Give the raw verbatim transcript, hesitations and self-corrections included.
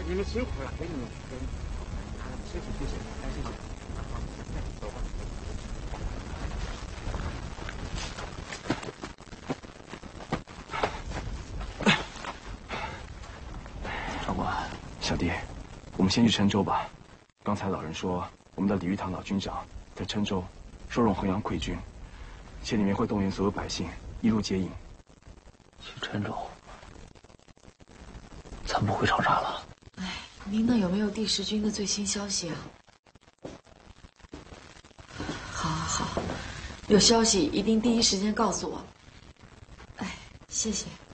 你们水壶了，给你们给你们，谢谢谢谢，哎谢谢，走吧。 长官，小弟，我们先去郴州吧。刚才老人说，我们的李玉堂老军长在郴州收容衡阳溃军，县里面会动员所有百姓一路接应。 去郴州，咱不会吵炸了？ 哎，您那有没有第十军的最新消息啊？好，好，好，有消息一定第一时间告诉我。哎，谢谢。